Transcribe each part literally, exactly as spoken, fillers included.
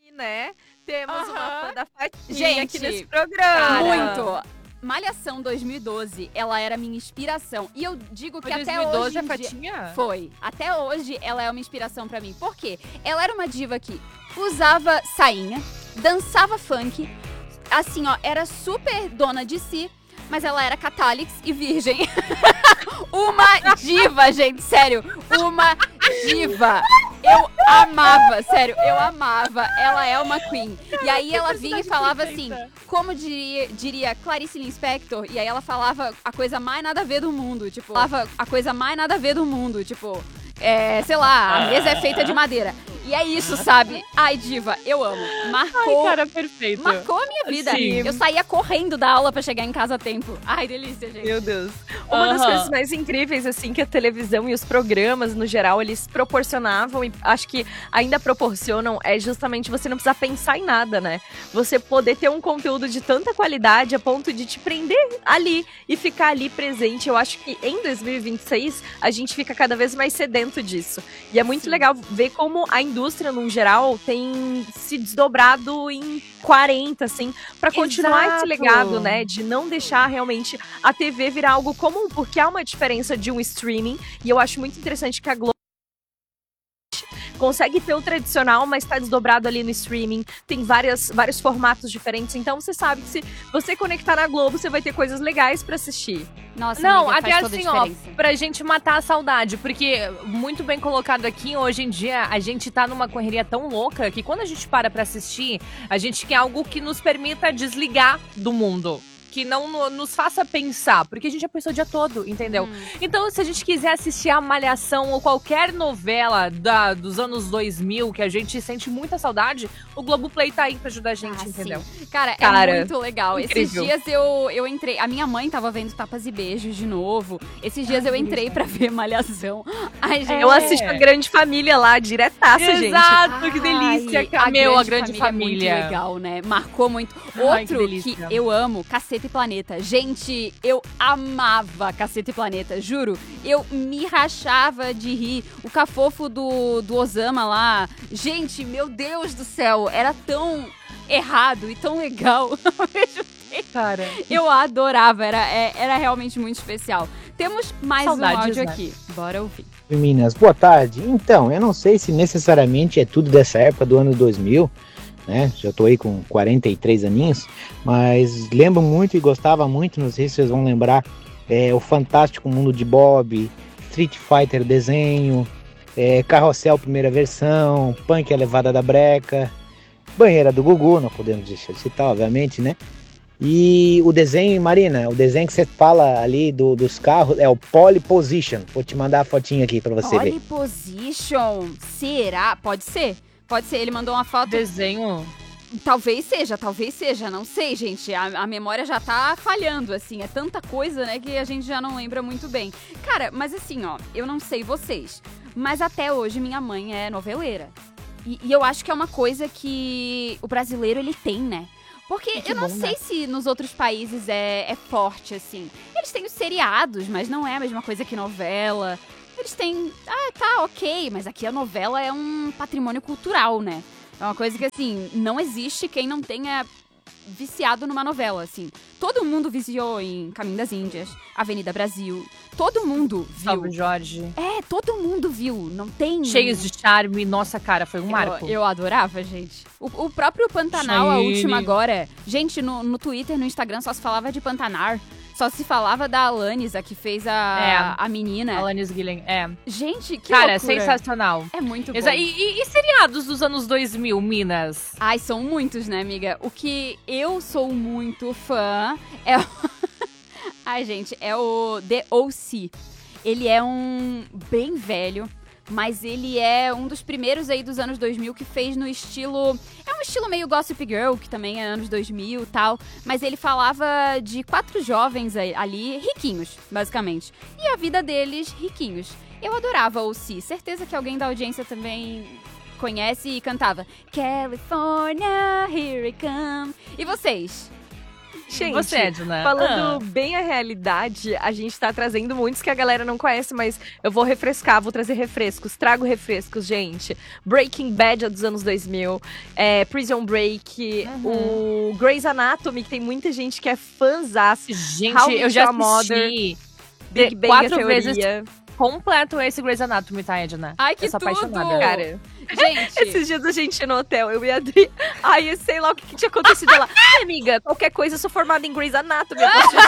né? Temos Aham. uma fã da Fatinha Gente, aqui nesse programa. Cara. Muito! Malhação dois mil e doze, ela era minha inspiração. E eu digo que Foi até dois mil e doze hoje a em dia... Fatinha? Foi. Até hoje ela é uma inspiração pra mim. Por quê? Ela era uma diva que usava sainha, dançava funk, assim, ó, era super dona de si, mas ela era catholics e virgem. Uma diva, gente, sério. Uma diva. Eu amava, sério, eu amava. Ela é uma queen. E aí ela vinha e falava assim, como diria, diria Clarice Lispector, e aí ela falava a coisa mais nada a ver do mundo, tipo, falava a coisa mais nada a ver do mundo, tipo, é, sei lá, a mesa é feita de madeira. E é isso, sabe? Ai, diva, eu amo. Marcou, Ai, cara, perfeito. marcou a minha vida. Sim. Eu saía correndo da aula pra chegar em casa a tempo. Ai, delícia, gente. Meu Deus. Uma das Aham. coisas mais incríveis, assim, que a televisão e os programas, no geral, eles proporcionavam e acho que ainda proporcionam é justamente você não precisar pensar em nada, né? Você poder ter um conteúdo de tanta qualidade a ponto de te prender ali e ficar ali presente. Eu acho que em dois mil e vinte e seis a gente fica cada vez mais sedento disso. E é muito Sim. legal ver como a indústria, no geral, tem se desdobrado em quarenta, assim, pra continuar Exato. esse legado, né? De não deixar realmente a T V virar algo comum, porque há uma diferença de um streaming, e eu acho muito interessante que a Globo consegue ter o tradicional, mas tá desdobrado ali no streaming, tem várias, vários formatos diferentes, então você sabe que se você conectar na Globo, você vai ter coisas legais pra assistir. Nossa, Não, amiga, até faz toda a assim, ó, diferença. pra gente matar a saudade, porque, muito bem colocado aqui, hoje em dia a gente tá numa correria tão louca que quando a gente para pra assistir, a gente quer algo que nos permita desligar do mundo. Que não no- nos faça pensar, porque a gente já pensou o dia todo, entendeu? Hum. Então, se a gente quiser assistir a Malhação ou qualquer novela da, dos anos dois mil, que a gente sente muita saudade, o Globoplay tá aí pra ajudar a gente, Ah, entendeu? sim. Cara, Cara, é muito legal. incrível. Esses dias eu, eu entrei. A minha mãe tava vendo Tapas e Beijos de novo. Esses dias Ai, eu que entrei pra ver Malhação. Ai, gente. Eu assisto a Grande Família lá, diretaço, gente. Exato, que delícia, Ai, cara. Meu, a Grande Família. É muito legal, né? Marcou muito. Ai, que Outro delícia. que eu amo, Caceta e Planeta. Gente, eu amava Caceta e Planeta, juro. Eu me rachava de rir. O cafofo do, do Osama lá. Gente, meu Deus do céu, era tão errado e tão legal. Cara. Eu adorava, era, é- era realmente muito especial. Temos mais Saudades, um áudio né? aqui. Bora ouvir. Minas, boa tarde. Então, eu não sei se necessariamente é tudo dessa época do ano dois mil, né? Já tô aí com quarenta e três aninhos, mas lembro muito e gostava muito, não sei se vocês vão lembrar, é, o Fantástico Mundo de Bob, Street Fighter desenho, é, Carrossel primeira versão, Punk a Levada da Breca, Banheira do Gugu, não podemos deixar de citar, obviamente, né? E o desenho, Marina, o desenho que você fala ali do, dos carros é o Pole Position. Vou te mandar a fotinha aqui pra você ver. Pole Position. Será? Pode ser. Pode ser. Ele mandou uma foto. Desenho. Talvez seja, talvez seja. Não sei, gente. A, a memória já tá falhando, assim. É tanta coisa, né, que a gente já não lembra muito bem. Cara, mas assim, ó. Eu não sei vocês. Mas até hoje minha mãe é noveleira. E, e eu acho que é uma coisa que o brasileiro, ele tem, né? Porque Que eu não bom, sei né? se nos outros países é, é forte, assim. Eles têm os seriados, mas não é a mesma coisa que novela. Eles têm... Ah, tá, ok. Mas aqui a novela é um patrimônio cultural, né? É uma coisa que, assim, não existe quem não tenha viciado numa novela, assim. Todo mundo viciou em Caminho das Índias, Avenida Brasil. Todo mundo viu. Salve, Jorge. É, todo mundo viu. Não tem... Cheios de charme. Nossa, cara, foi um marco. Eu, eu adorava, gente. O, o próprio Pantanal, a Shane. última agora. Gente, no, no Twitter, no Instagram, só se falava de Pantanar. Só se falava da Alanis, a que fez a, É. a menina. Alanis Guilhem, é. Gente, que Cara, loucura. sensacional. É muito bom. Exa- E, e, e seriados dos anos dois mil, Minas? Ai, são muitos, né, amiga? O que eu sou muito fã é o... Ai, gente, é o The O C. Ele é um bem velho, mas ele é um dos primeiros aí dos anos dois mil que fez no estilo... É um estilo meio Gossip Girl, que também é anos dois mil e tal. Mas ele falava de quatro jovens aí- ali, riquinhos, basicamente. E a vida deles, riquinhos. Eu adorava O C. Certeza que alguém da audiência também conhece e cantava California, here it come. E vocês? Gente, Você, Edna? falando Ah. bem a realidade, a gente tá trazendo muitos que a galera não conhece, mas eu vou refrescar, vou trazer refrescos. Trago refrescos, gente. Breaking Bad é dos anos dois mil, é, Prison Break, Uhum. o Grey's Anatomy, que tem muita gente que é fãzaço. Gente, How I eu já Met Your Mother, assisti Big de- Bang quatro Theory. vezes completo esse Grey's Anatomy, tá, Edna? Ai, que eu sou tudo! apaixonada. Cara, Gente, esses dias a gente no hotel, eu e a Adri, ai, eu sei lá o que, que tinha acontecido lá. Ai, amiga, qualquer coisa, eu sou formada em Grey's Anatomy. Eu posso te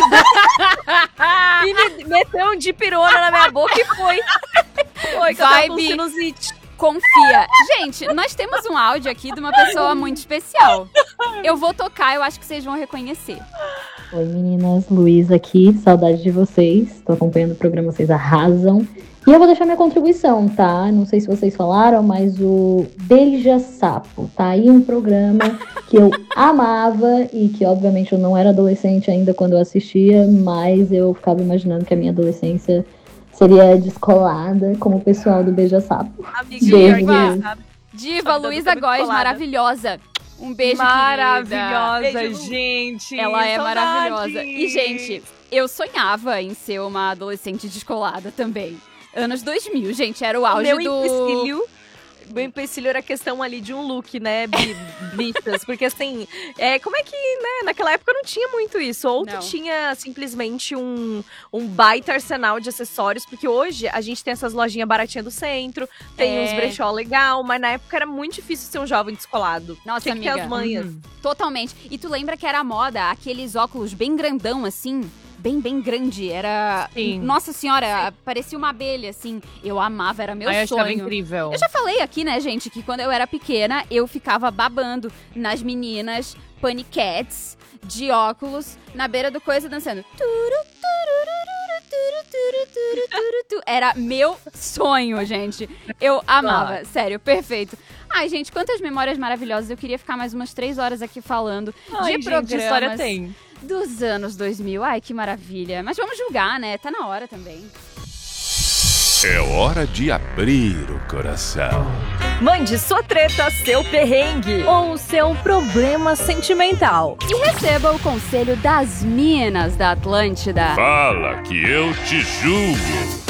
ajudar. E me meteu um de pirona na minha boca e foi. Foi, que eu tava com Vibe. sinusite. confia. Gente, nós temos um áudio aqui de uma pessoa muito especial. Eu vou tocar, eu acho que vocês vão reconhecer. Oi meninas, Luísa aqui, saudade de vocês. Tô acompanhando o programa, vocês arrasam. E eu vou deixar minha contribuição, tá? Não sei se vocês falaram, mas o Beija Sapo, tá aí um programa que eu amava e que obviamente eu não era adolescente ainda quando eu assistia, mas eu ficava imaginando que a minha adolescência seria descolada como o pessoal do Beija Sapo. Amiguinha, Beijo, Diva, beijo. Diva Sabe, Luísa muito Góes, colada. maravilhosa. Um beijo, Maravilhosa, querida. Beijo. gente. Ela é Saudade. maravilhosa. E, gente, eu sonhava em ser uma adolescente descolada também. Anos dois mil, gente, era o auge meu do... empecilho, meu empecilho era a questão ali de um look, né, bi- bichas, porque assim, é, como é que, né, naquela época não tinha muito isso, ou tu Não. tinha simplesmente um, um baita arsenal de acessórios, porque hoje a gente tem essas lojinhas baratinhas do centro, tem É. uns brechó legal, mas na época era muito difícil ser um jovem descolado. Nossa, Tinha que ter amiga. as manhas. Uhum. Totalmente. E tu lembra que era a moda, aqueles óculos bem grandão, assim? Bem, bem grande. Era... Sim. Nossa senhora, parecia uma abelha, assim. Eu amava, era meu Ai, eu achava sonho. incrível. Eu já falei aqui, né, gente, que quando eu era pequena, eu ficava babando nas meninas paniquetes de óculos na beira do coisa dançando. Turu, turururu, turu, turu, turu, turu, tu. Era meu sonho, gente. Eu amava, sério, perfeito. Ai, gente, quantas memórias maravilhosas. Eu queria ficar mais umas três horas aqui falando Ai, de gente, programas que história tem. dos anos dois mil. Ai, que maravilha. Mas vamos julgar, né? Tá na hora também. É hora de abrir o coração. Mande sua treta, seu perrengue. Ou seu problema sentimental. E receba o conselho das minas da Atlântida. Fala que eu te julgo.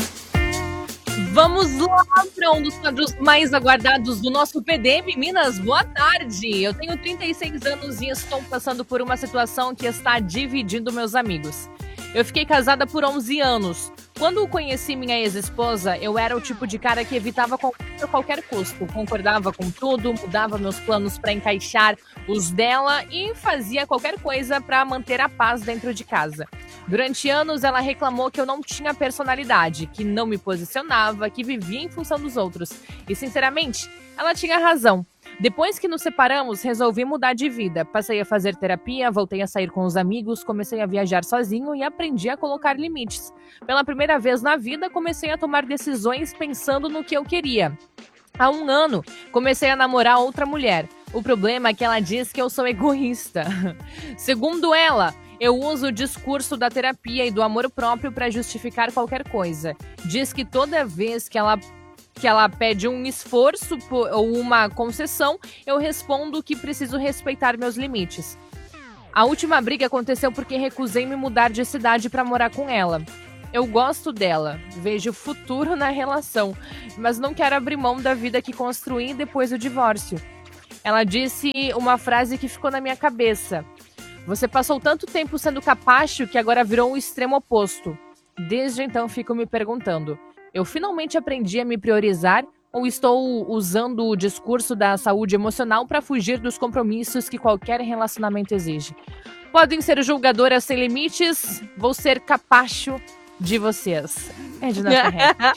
Vamos lá para um dos quadros mais aguardados do nosso P D M. Minas, boa tarde. Eu tenho trinta e seis anos e estou passando por uma situação que está dividindo meus amigos. Eu fiquei casada por onze anos. Quando conheci minha ex-esposa, eu era o tipo de cara que evitava qualquer, qualquer custo. Concordava com tudo, mudava meus planos para encaixar os dela e fazia qualquer coisa para manter a paz dentro de casa. Durante anos, ela reclamou que eu não tinha personalidade, que não me posicionava, que vivia em função dos outros. E, sinceramente, ela tinha razão. Depois que nos separamos, resolvi mudar de vida. Passei a fazer terapia, voltei a sair com os amigos, comecei a viajar sozinho e aprendi a colocar limites. Pela primeira vez na vida, comecei a tomar decisões pensando no que eu queria. Há um ano, comecei a namorar outra mulher. O problema é que ela diz que eu sou egoísta. Segundo ela, eu uso o discurso da terapia e do amor próprio para justificar qualquer coisa. Diz que toda vez que ela, que ela pede um esforço ou uma concessão, eu respondo que preciso respeitar meus limites. A última briga aconteceu porque recusei me mudar de cidade para morar com ela. Eu gosto dela, vejo futuro na relação, mas não quero abrir mão da vida que construí depois do divórcio. Ela disse uma frase que ficou na minha cabeça. Você passou tanto tempo sendo capacho que agora virou o extremo oposto. Desde então fico me perguntando, eu finalmente aprendi a me priorizar ou estou usando o discurso da saúde emocional para fugir dos compromissos que qualquer relacionamento exige? Podem ser julgadoras sem limites, vou ser capacho de vocês. Edna Ferreira.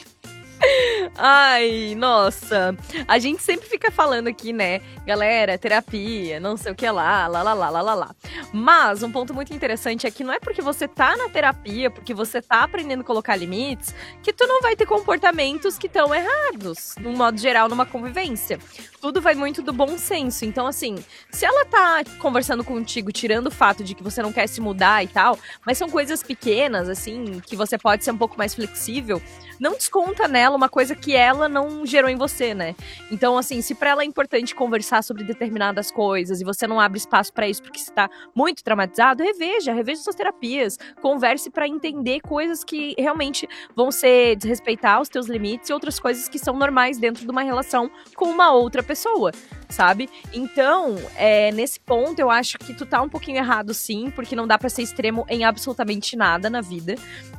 Ai, nossa. A gente sempre fica falando aqui, né? Galera, terapia, não sei o que lá, lá, lá, lá, lá, lá, lá. Mas um ponto muito interessante é que não é porque você tá na terapia, porque você tá aprendendo a colocar limites, que tu não vai ter comportamentos que estão errados, no modo geral, numa convivência. tudo vai muito do bom senso. Então, assim, se ela tá conversando contigo, tirando o fato de que você não quer se mudar e tal, mas são coisas pequenas, assim, que você pode ser um pouco mais flexível, não desconta nela uma coisa que ela não gerou em você, né? Então, assim, se pra ela é importante conversar sobre determinadas coisas e você não abre espaço pra isso porque você tá muito traumatizado, reveja, reveja suas terapias, converse pra entender coisas que realmente vão ser desrespeitar os teus limites e outras coisas que são normais dentro de uma relação com uma outra pessoa, sabe? Então, é, nesse ponto, eu acho que tu tá um pouquinho errado, sim, porque não dá pra ser extremo em absolutamente nada na vida.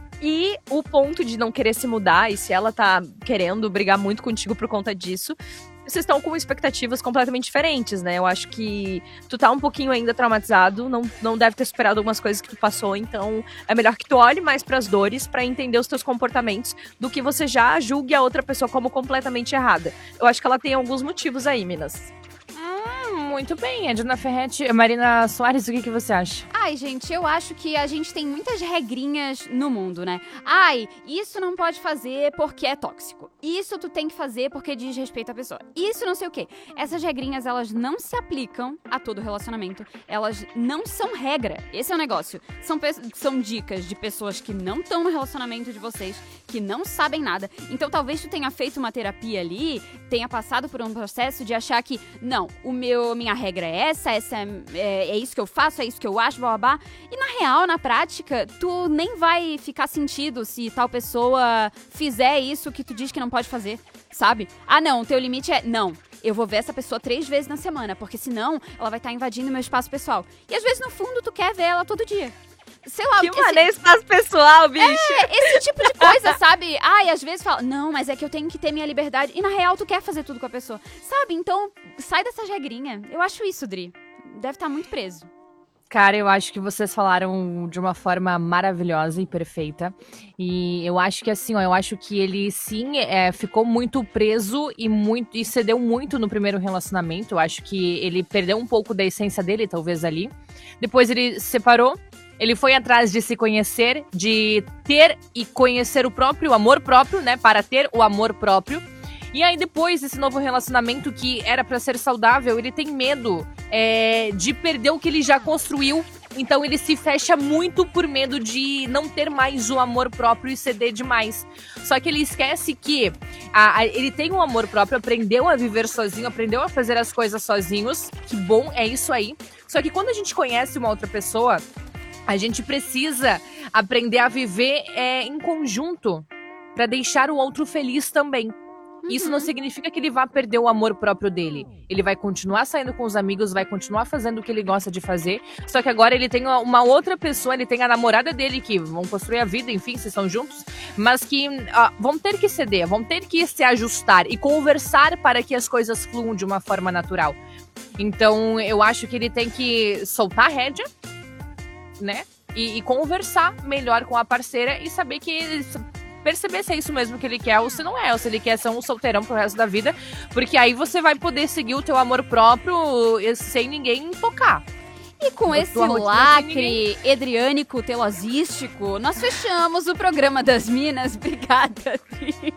E o ponto de não querer se mudar, e se ela tá querendo brigar muito contigo por conta disso, vocês estão com expectativas completamente diferentes, né? Eu acho que tu tá um pouquinho ainda traumatizado, não, não deve ter superado algumas coisas que tu passou, então é melhor que tu olhe mais pras dores pra entender os teus comportamentos do que você já julgue a outra pessoa como completamente errada. Eu acho que ela tem alguns motivos aí, Minas. Muito bem, Edna Ferretti. Marina Soares, o que, que você acha? Ai, gente, eu acho que a gente tem muitas regrinhas no mundo, né? Ai, isso não pode fazer porque é tóxico. Isso tu tem que fazer porque diz respeito à pessoa. Isso não sei o quê. Essas regrinhas, elas não se aplicam a todo relacionamento. Elas não são regra. Esse é o negócio. São, são dicas de pessoas que não estão no relacionamento de vocês, que não sabem nada. Então, talvez tu tenha feito uma terapia ali, tenha passado por um processo de achar que, não, o meu, minha regra é essa, essa é, é, é isso que eu faço, é isso que eu acho, blá, blá, blá. E na real, na prática, tu nem vai ficar sentido se tal pessoa fizer isso que tu diz que não pode fazer, sabe? Ah, não, o teu limite é, não, eu vou ver essa pessoa três vezes na semana, porque senão ela vai estar invadindo meu espaço pessoal. E às vezes, no fundo, tu quer ver ela todo dia. Sei lá, que maneiro espaço pessoal, bicho. É, esse tipo de coisa, sabe? Ai, às vezes fala, não, mas é que eu tenho que ter minha liberdade. E na real, tu quer fazer tudo com a pessoa. Sabe? Então, sai dessas regrinhas. Eu acho isso, Dri. Deve estar muito preso. Cara, eu acho que vocês falaram de uma forma maravilhosa e perfeita. E eu acho que assim, ó, eu acho que ele sim é, ficou muito preso e, muito, e cedeu muito no primeiro relacionamento. Eu acho que ele perdeu um pouco da essência dele, talvez, ali. Depois ele se separou. Ele foi atrás de se conhecer, de ter e conhecer o próprio, o amor próprio, né? Para ter o amor próprio. E aí depois, esse novo relacionamento que era pra ser saudável, ele tem medo é, de perder o que ele já construiu. Então ele se fecha muito por medo de não ter mais o amor próprio e ceder demais. Só que ele esquece que a, a, ele tem um amor próprio, aprendeu a viver sozinho, aprendeu a fazer as coisas sozinhos. Que bom, é isso aí. Só que quando a gente conhece uma outra pessoa, a gente precisa aprender a viver é, em conjunto pra deixar o outro feliz também. Uhum. Isso não significa que ele vá perder o amor próprio dele. Ele vai continuar saindo com os amigos, vai continuar fazendo o que ele gosta de fazer. Só que agora ele tem uma outra pessoa, ele tem a namorada dele, que vão construir a vida, enfim, se estão juntos. Mas que ó, vão ter que ceder, vão ter que se ajustar e conversar para que as coisas fluam de uma forma natural. Então eu acho que ele tem que soltar a rédea, né? E, e conversar melhor com a parceira e saber que ele, perceber se é isso mesmo que ele quer ou se não é, ou se ele quer ser um solteirão pro resto da vida, porque aí você vai poder seguir o teu amor próprio sem ninguém tocar. E com A esse tua rotina lacre edriânico, telosístico, nós fechamos o programa das Minas. Obrigada, Dri.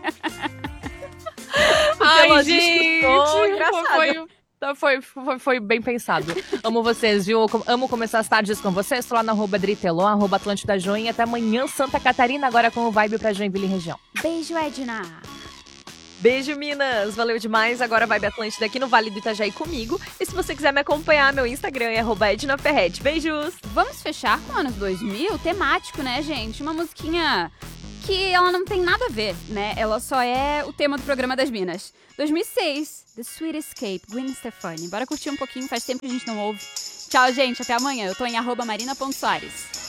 Ai, gente, ficou engraçado. foi... Foi, foi, foi bem pensado. Amo vocês, viu? Amo começar as tardes com vocês. Estou lá na arroba Dritelon, arroba Atlântida Join. Até amanhã, Santa Catarina, agora com o Vibe pra Joinville e região. Beijo, Edna. Beijo, Minas. Valeu demais. Agora Vibe Atlântida aqui no Vale do Itajaí comigo. E se você quiser me acompanhar, meu Instagram é arroba Edna Ferretti. Beijos. Vamos fechar com anos dois mil? Temático, né, gente? Uma musiquinha que ela não tem nada a ver, né? Ela só é o tema do programa das Minas. dois mil e seis, The Sweet Escape, Gwen Stefani. Bora curtir um pouquinho, faz tempo que a gente não ouve. Tchau, gente, até amanhã. Eu tô em arroba marina ponto soares.